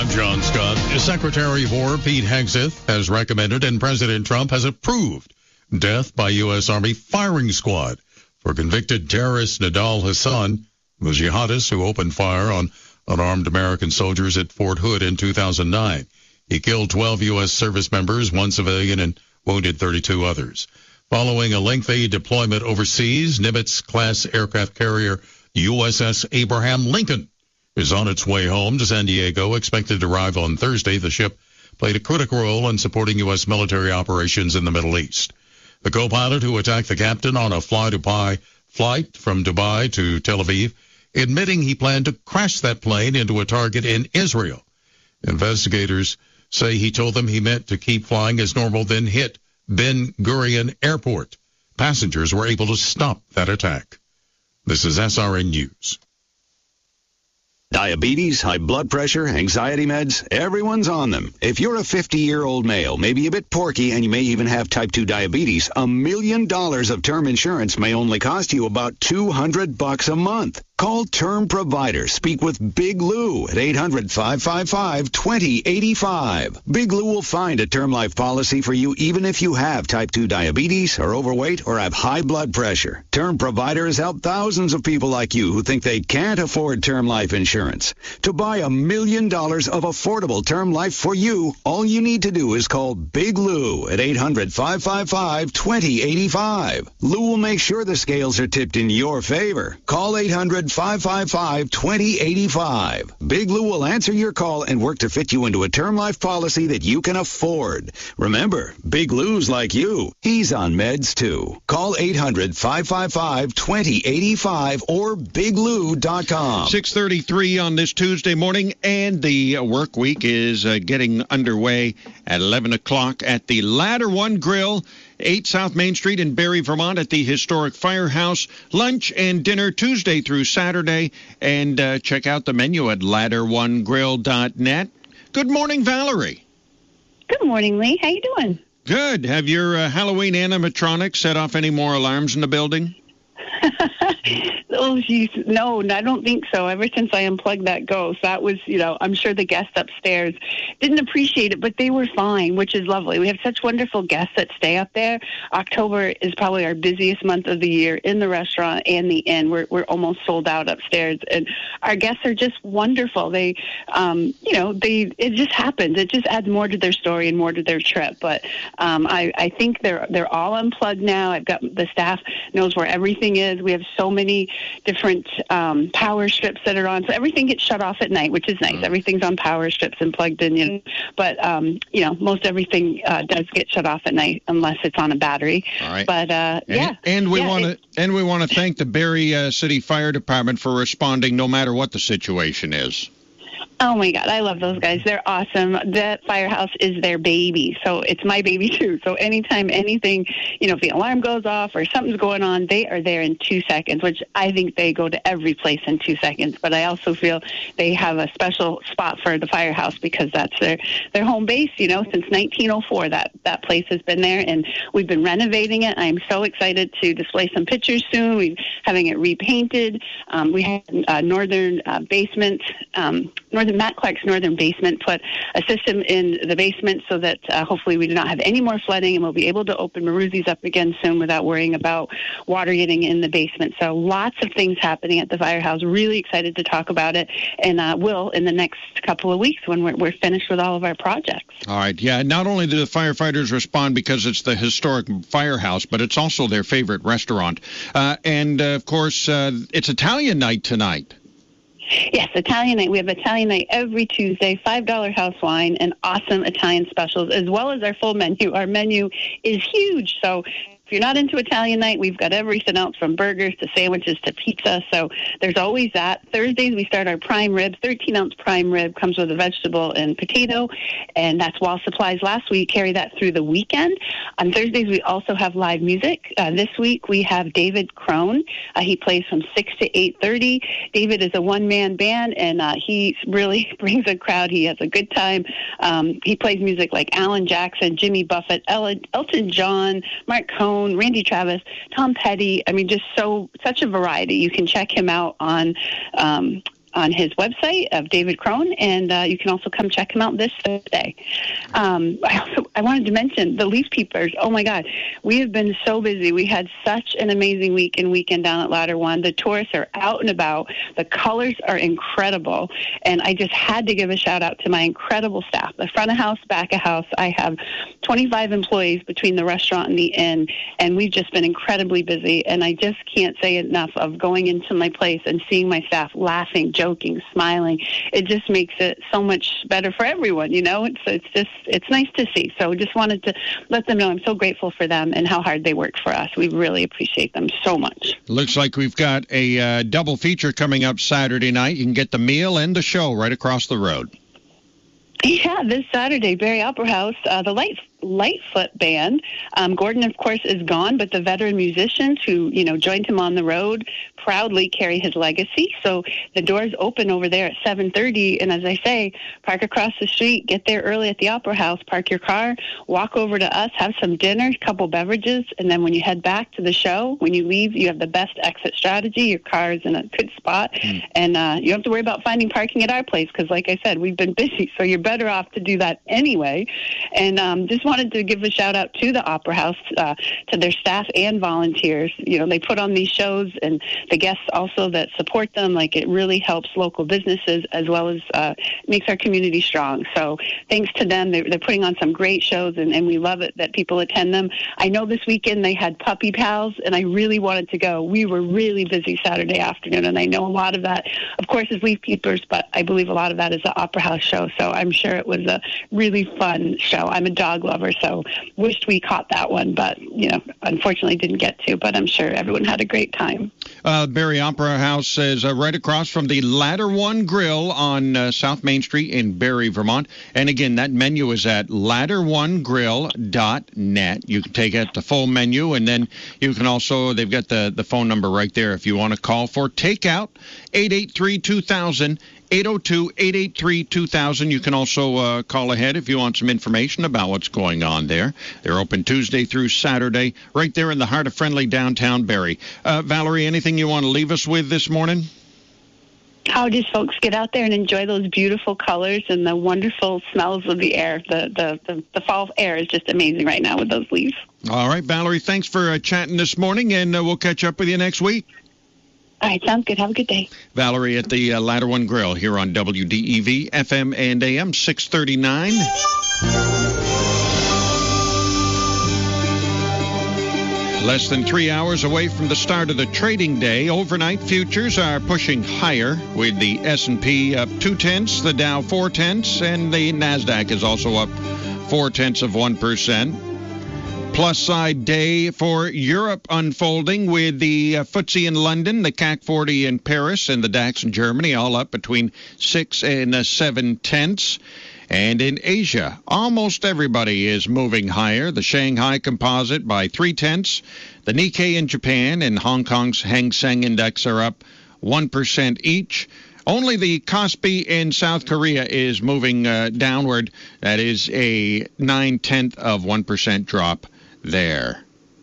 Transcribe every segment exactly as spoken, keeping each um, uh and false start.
I'm John Scott. Secretary of War Pete Hegseth has recommended and President Trump has approved death by U S. Army firing squad for convicted terrorist Nidal Hasan, the jihadist who opened fire on unarmed American soldiers at Fort Hood in two thousand nine. He killed twelve U S service members, one civilian, and wounded thirty-two others. Following a lengthy deployment overseas, Nimitz-class aircraft carrier U S S Abraham Lincoln is on its way home to San Diego, expected to arrive on Thursday. The ship played a critical role in supporting U S military operations in the Middle East. The co-pilot who attacked the captain on a fly-to-Dubai flight from Dubai to Tel Aviv, admitting he planned to crash that plane into a target in Israel. Investigators say he told them he meant to keep flying as normal, then hit Ben Gurion Airport. Passengers were able to stop that attack. This is S R N News. Diabetes, high blood pressure, anxiety meds, everyone's on them. If you're a fifty-year-old male, maybe a bit porky, and you may even have type two diabetes, a million dollars of term insurance may only cost you about two hundred bucks a month. Call Term Provider. Speak with Big Lou at eight hundred, five five five, two zero eight five. Big Lou will find a term life policy for you even if you have type two diabetes, are overweight, or have high blood pressure. Term Provider has helped thousands of people like you who think they can't afford term life insurance. To buy a million dollars of affordable term life for you, all you need to do is call Big Lou at eight hundred, five five five, two zero eight five. Lou will make sure the scales are tipped in your favor. Call eight hundred, five five five, two zero eight five. Big Lou will answer your call and work to fit you into a term life policy that you can afford. Remember, Big Lou's like you. He's on meds too. Call eight hundred, five five five, two zero eight five or big lou dot com. six thirty-three on this Tuesday morning, and the work week is uh, getting underway at eleven o'clock at the Ladder One Grill, eight South Main Street in Barrie, Vermont, at the historic Firehouse. Lunch and dinner Tuesday through Saturday, and uh, check out the menu at ladder one grill dot net. Good morning, Valerie. Good morning, Lee. How you doing? Good. Have your uh, Halloween animatronics set off any more alarms in the building? Oh, geez. No, I don't think so. Ever since I unplugged that ghost, that was, you know, I'm sure the guests upstairs didn't appreciate it, but they were fine, which is lovely. We have such wonderful guests that stay up there. October is probably our busiest month of the year in the restaurant and the inn. We're we're almost sold out upstairs, and our guests are just wonderful. They, um, you know, they it just happens. It just adds more to their story and more to their trip. But um, I I think they're they're all unplugged now. I've got the staff knows where everything is. We have so many different um, power strips that are on, so everything gets shut off at night, which is nice. Mm. Everything's on power strips and plugged in, you know. But um, you know, most everything uh, does get shut off at night unless it's on a battery. All right. But uh, and, yeah, and we yeah, want to and we want to thank the Barrie uh, City Fire Department for responding, no matter what the situation is. Oh, my God. I love those guys. They're awesome. That Firehouse is their baby. So it's my baby, too. So anytime anything, you know, if the alarm goes off or something's going on, they are there in two seconds, which I think they go to every place in two seconds. But I also feel they have a special spot for the Firehouse because that's their, their home base, you know, since nineteen oh four. That, that place has been there, and we've been renovating it. I'm so excited to display some pictures soon. We're having it repainted. Um, we had a northern uh, basement, um, northern Matt Clark's northern basement put a system in the basement so that uh, hopefully we do not have any more flooding, and we'll be able to open Maruzzi's up again soon without worrying about water getting in the basement. So lots of things happening at the Firehouse. Really excited to talk about it, and uh, will in the next couple of weeks when we're, we're finished with all of our projects. All right. Yeah, not only do the firefighters respond because it's the historic Firehouse, but it's also their favorite restaurant. Uh, and, uh, of course, uh, it's Italian night tonight. Yes, Italian night. We have Italian night every Tuesday, five dollars house wine, and awesome Italian specials, as well as our full menu. Our menu is huge, so if you're not into Italian night, we've got everything else from burgers to sandwiches to pizza. So there's always that. Thursdays, we start our prime rib. thirteen-ounce prime rib comes with a vegetable and potato, and that's while supplies last. We carry that through the weekend. On Thursdays, we also have live music. Uh, this week, we have David Crone. Uh, he plays from six to eight thirty. David is a one-man band, and uh, he really brings a crowd. He has a good time. Um, he plays music like Alan Jackson, Jimmy Buffett, El- Elton John, Mark Cohn, Randy Travis, Tom Petty. I mean, just so such a variety. You can check him out on um, on his website of David Crone, and uh, you can also come check him out this Thursday. Um, I also I wanted to mention the Leaf Peepers. Oh my God, we have been so busy. We had such an amazing week and weekend down at Ladder One. The tourists are out and about. The colors are incredible, and I just had to give a shout out to my incredible staff. The front of house, back of house. I have twenty-five employees between the restaurant and the inn, and we've just been incredibly busy. And I just can't say enough of going into my place and seeing my staff laughing, joking, smiling. It just makes it so much better for everyone. You know, it's it's just it's nice to see. So just wanted to let them know I'm so grateful for them and how hard they work for us. We really appreciate them so much. Looks like we've got a uh, double feature coming up Saturday night. You can get the meal and the show right across the road. Yeah, this Saturday, Barrie Opera House, uh, the Light Lightfoot Band. Um, Gordon, of course, is gone, but the veteran musicians who, you know, joined him on the road proudly carry his legacy. So the doors open over there at seven thirty, and as I say, park across the street, get there early at the Opera House, park your car, walk over to us, have some dinner, a couple beverages, and then when you head back to the show, when you leave, you have the best exit strategy. Your car is in a good spot, mm. and uh, you don't have to worry about finding parking at our place because, like I said, we've been busy, so you're better off to do that anyway. And um, just wanted to give a shout out to the Opera House, uh, to their staff and volunteers. You know, they put on these shows, and the guests also that support them. Like, it really helps local businesses as well as uh, makes our community strong. So thanks to them, they're, they're putting on some great shows, and, and we love it that people attend them. I know this weekend they had Puppy Pals, and I really wanted to go. We were really busy Saturday afternoon, and I know a lot of that, of course, is Leaf Peepers, but I believe a lot of that is the Opera House show. So I'm sure it was a really fun show. I'm a dog lover, so wished we caught that one, but, you know, unfortunately didn't get to, but I'm sure everyone had a great time. Uh, Barrie Opera House is uh, right across from the Ladder One Grill on uh, South Main Street in Barrie, Vermont. And again, that menu is at ladder one grill dot net. You can take out the full menu, and then you can also, they've got the, the phone number right there if you want to call for takeout, eight eight three, two thousand. eight oh two, eight eight three, two thousand. You can also uh, call ahead if you want some information about what's going on there. They're open Tuesday through Saturday, right there in the heart of friendly downtown Barrie. Uh, Valerie, anything you want to leave us with this morning? Oh, just folks, get out there and enjoy those beautiful colors and the wonderful smells of the air. The the, the, the fall air is just amazing right now with those leaves. All right, Valerie, thanks for uh, chatting this morning, and uh, we'll catch up with you next week. All right, sounds good. Have a good day. Valerie at the uh, Ladder One Grill here on W D E V, F M and A M, six thirty-nine. Less than three hours away from the start of the trading day, overnight futures are pushing higher with the S and P up two-tenths, the Dow four-tenths, and the NASDAQ is also up four-tenths of one percent. Plus side day for Europe unfolding with the uh, F T S E in London, the C A C forty in Paris, and the DAX in Germany all up between six and uh, seven tenths. And in Asia, almost everybody is moving higher. The Shanghai Composite by three tenths. The Nikkei in Japan and Hong Kong's Hang Seng Index are up one percent each. Only the Kospi in South Korea is moving uh, downward. That is a nine-tenth of one percent drop there.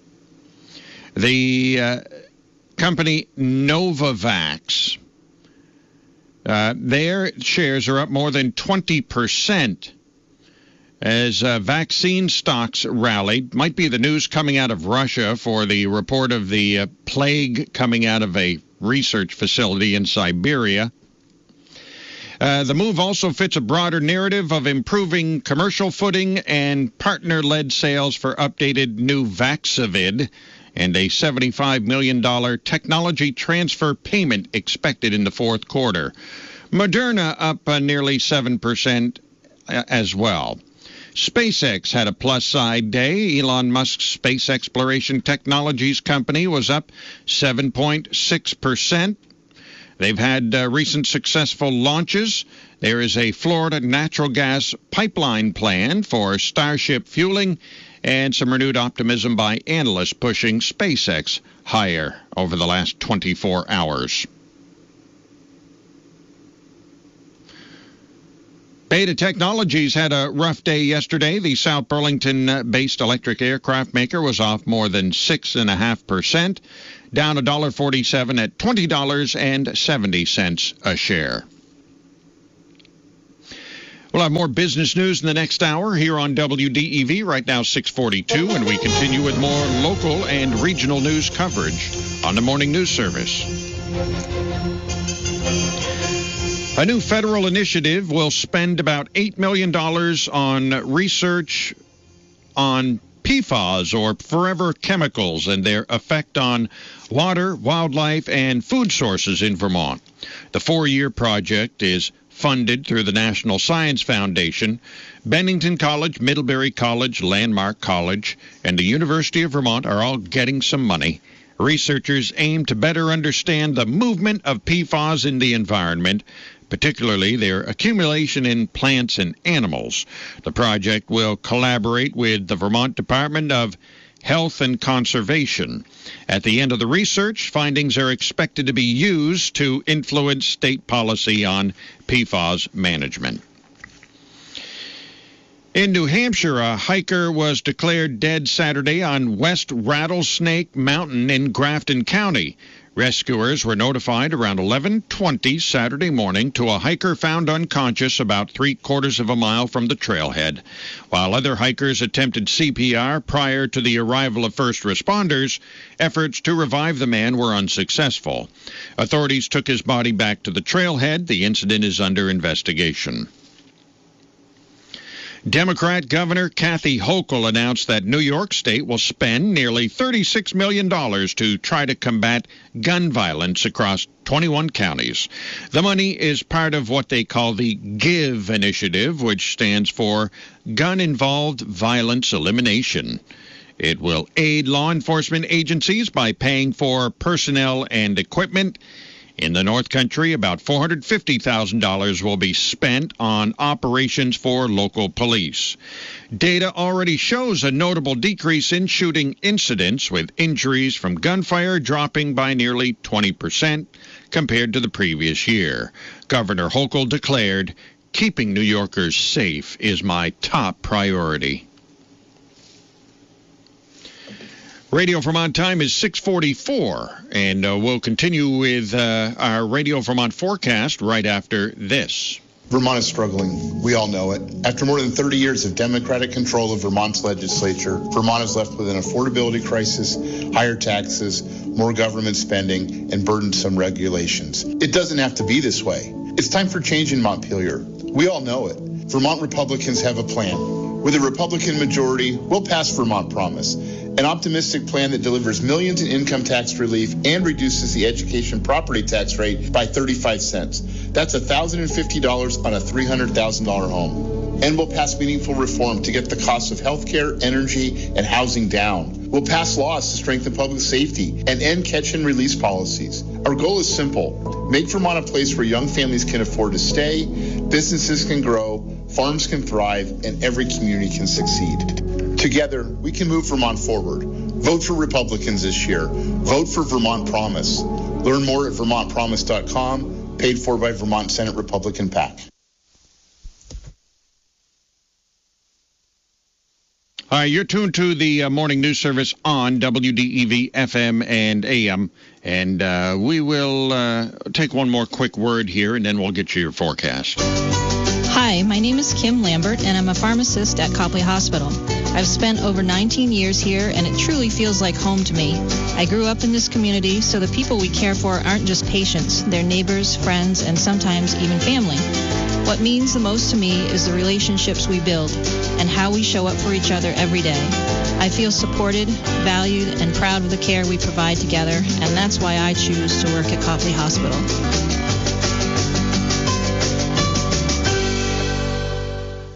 The uh, company Novavax, uh, their shares are up more than twenty percent as uh, vaccine stocks rallied. Might be the news coming out of Russia for the report of the uh, plague coming out of a research facility in Siberia. Uh, the move also fits a broader narrative of improving commercial footing and partner-led sales for updated new Vaxavid and a seventy-five million dollars technology transfer payment expected in the fourth quarter. Moderna up uh, nearly seven percent as well. SpaceX had a plus-side day. Elon Musk's space exploration technologies company was up seven point six percent. They've had uh, recent successful launches. There is a Florida natural gas pipeline plan for Starship fueling and some renewed optimism by analysts pushing SpaceX higher over the last twenty-four hours. Beta Technologies had a rough day yesterday. The South Burlington-based electric aircraft maker was off more than six point five percent, down one dollar forty-seven at twenty dollars and seventy cents a share. We'll have more business news in the next hour here on W D E V. Right now, six forty-two, and we continue with more local and regional news coverage on the Morning News Service. A new federal initiative will spend about eight million dollars on research on P FAS, or forever chemicals, and their effect on water, wildlife, and food sources in Vermont. The four-year project is funded through the National Science Foundation. Bennington College, Middlebury College, Landmark College, and the University of Vermont are all getting some money. Researchers aim to better understand the movement of P FAS in the environment, particularly their accumulation in plants and animals. The project will collaborate with the Vermont Department of Health and Conservation. At the end of the research, findings are expected to be used to influence state policy on P FAS management. In New Hampshire, a hiker was declared dead Saturday on West Rattlesnake Mountain in Grafton County. Rescuers were notified around eleven twenty Saturday morning to a hiker found unconscious about three-quarters of a mile from the trailhead. While other hikers attempted C P R prior to the arrival of first responders, efforts to revive the man were unsuccessful. Authorities took his body back to the trailhead. The incident is under investigation. Democrat Governor Kathy Hochul announced that New York State will spend nearly thirty-six million dollars to try to combat gun violence across twenty-one counties. The money is part of what they call the GIVE initiative, which stands for Gun-Involved Violence Elimination. It will aid law enforcement agencies by paying for personnel and equipment. In the North Country, about four hundred fifty thousand dollars will be spent on operations for local police. Data already shows a notable decrease in shooting incidents, with injuries from gunfire dropping by nearly twenty percent compared to the previous year. Governor Hochul declared, "Keeping New Yorkers safe is my top priority." Radio Vermont time is six forty-four, and uh, we'll continue with uh, our Radio Vermont forecast right after this. Vermont is struggling. We all know it. After more than thirty years of Democratic control of Vermont's legislature, Vermont is left with an affordability crisis, higher taxes, more government spending, and burdensome regulations. It doesn't have to be this way. It's time for change in Montpelier. We all know it. Vermont Republicans have a plan. With a Republican majority, we'll pass Vermont Promise, an optimistic plan that delivers millions in income tax relief and reduces the education property tax rate by thirty-five cents. That's one thousand fifty dollars on a three hundred thousand dollars home. And we'll pass meaningful reform to get the cost of health care, energy, and housing down. We'll pass laws to strengthen public safety and end catch-and-release policies. Our goal is simple. Make Vermont a place where young families can afford to stay, businesses can grow, farms can thrive, and every community can succeed. Together, we can move Vermont forward. Vote for Republicans this year. Vote for Vermont Promise. Learn more at vermont promise dot com, paid for by Vermont Senate Republican PAC. All right, you're tuned to the uh, morning news service on W D E V F M and A M, and uh, we will uh, take one more quick word here, and then we'll get you your forecast. Hi, my name is Kim Lambert, and I'm a pharmacist at Copley Hospital. I've spent over nineteen years here, and it truly feels like home to me. I grew up in this community, so the people we care for aren't just patients. They're neighbors, friends, and sometimes even family. What means the most to me is the relationships we build and how we show up for each other every day. I feel supported, valued, and proud of the care we provide together, and that's why I choose to work at Copley Hospital.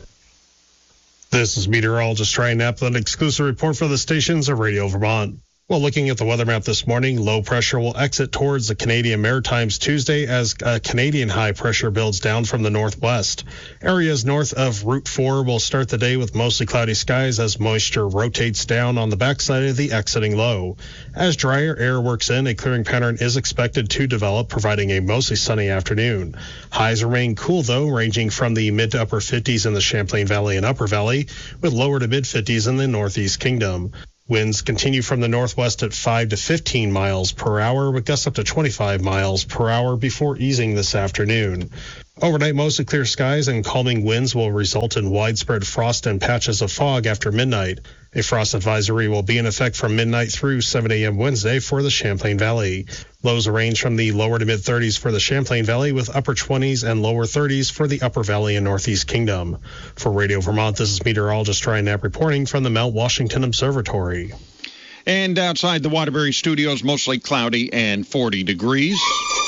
This is meteorologist Ryan Knapp with an exclusive report for the stations of Radio Vermont. Well, looking at the weather map this morning, low pressure will exit towards the Canadian Maritimes Tuesday as a Canadian high pressure builds down from the northwest. Areas north of Route four will start the day with mostly cloudy skies as moisture rotates down on the backside of the exiting low. As drier air works in, a clearing pattern is expected to develop, providing a mostly sunny afternoon. Highs remain cool, though, ranging from the mid to upper fifties in the Champlain Valley and Upper Valley, with lower to mid fifties in the Northeast Kingdom. Winds continue from the northwest at five to fifteen miles per hour, with gusts up to twenty-five miles per hour before easing this afternoon. Overnight, mostly clear skies and calming winds will result in widespread frost and patches of fog after midnight. A frost advisory will be in effect from midnight through seven a.m. Wednesday for the Champlain Valley. Lows range from the lower to mid-thirties for the Champlain Valley, with upper twenties and lower thirties for the Upper Valley and Northeast Kingdom. For Radio Vermont, this is meteorologist Ryan Knapp reporting from the Mount Washington Observatory. And outside the Waterbury studios, mostly cloudy and forty degrees.